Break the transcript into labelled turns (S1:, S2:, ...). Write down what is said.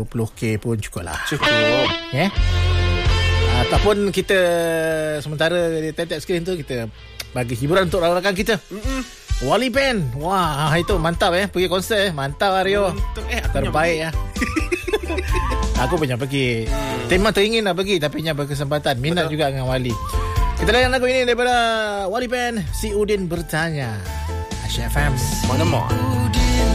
S1: 20k pun cukup lah.
S2: Cukup.
S1: Ataupun kita sementara di tap screen tu kita bagi hiburan untuk rakan-rakan kita. Wally Band. Wah, itu mantap pergi konser mantap Aryo. Terbaik Aku punya pergi. Tema teringin nak pergi tapi nya berkesempatan. Minat juga dengan Wally. Kita layan lagu ini daripada Wally Band, Si Udin Bertanya. Asyik FM.
S2: Mana